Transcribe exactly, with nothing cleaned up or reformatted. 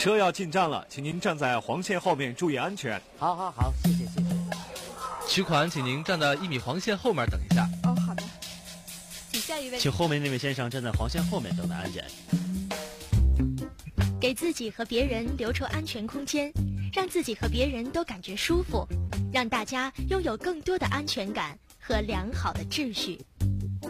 车要进站了，请您站在黄线后面，注意安全。 好好好，谢谢谢谢。 取款，请您站在一米黄线后面等一下。 哦，好的。请下一位。 请后面那位先生站在黄线后面等待安检。 给自己和别人留出安全空间，让自己和别人都感觉舒服，让大家拥有更多的安全感和良好的秩序。